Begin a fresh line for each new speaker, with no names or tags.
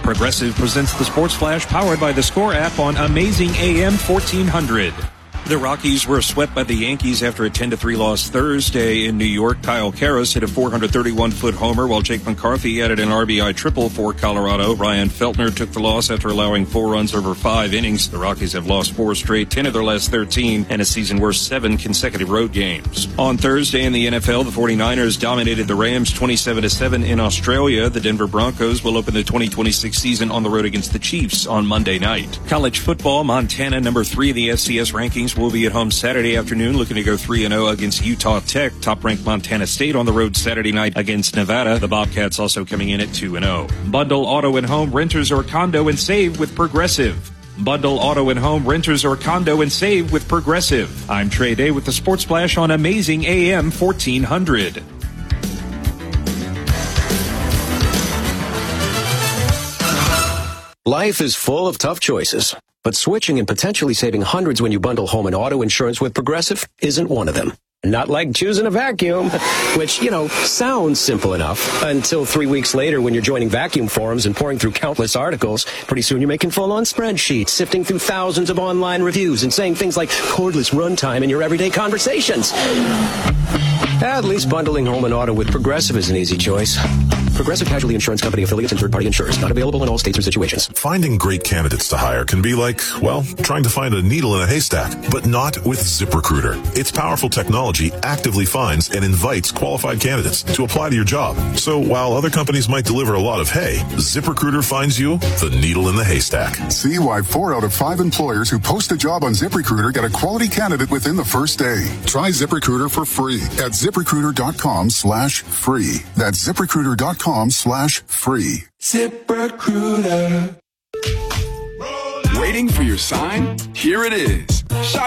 Progressive presents the Sports Flash powered by the Score app on Amazing AM 1400. The Rockies were swept by the Yankees after a 10-3 loss Thursday in New York. Kyle Karras hit a 431-foot homer, while Jake McCarthy added an RBI triple for Colorado. Ryan Feltner took the loss after allowing 4 runs over 5 innings. The Rockies have lost 4 straight, 10 of their last 13, and a season-worst 7 consecutive road games. On Thursday in the NFL, the 49ers dominated the Rams 27-7 in Australia. The Denver Broncos will open the 2026 season on the road against the Chiefs on Monday night. College football, Montana, number 3 in the FCS rankings, will be at home Saturday afternoon, looking to go 3-0 against Utah Tech. Top-ranked Montana State on the road Saturday night against Nevada. The Bobcats also coming in at 2-0. Bundle auto and home renters or condo and save with Progressive. Bundle auto and home renters or condo and save with Progressive. I'm Trey Day with the Sports Flash on Amazing AM 1400.
Life is full of tough choices, but switching and potentially saving hundreds when you bundle home and auto insurance with Progressive isn't one of them. Not like choosing a vacuum, which, sounds simple enough until 3 weeks later when you're joining vacuum forums and pouring through countless articles. Pretty soon you're making full-on spreadsheets, sifting through thousands of online reviews and saying things like cordless runtime in your everyday conversations. At least bundling home and auto with Progressive is an easy choice. Progressive Casualty Insurance Company affiliates and third-party insurers. Not available in all states or situations.
Finding great candidates to hire can be like, trying to find a needle in a haystack, but not with ZipRecruiter. Its powerful technology actively finds and invites qualified candidates to apply to your job. So while other companies might deliver a lot of hay, ZipRecruiter finds you the needle in the haystack.
See why 4 out of 5 employers who post a job on ZipRecruiter get a quality candidate within the first day. Try ZipRecruiter for free at ZipRecruiter.com/free. That's ZipRecruiter.com/free.
ZipRecruiter. Waiting for your sign? Here it is. Shop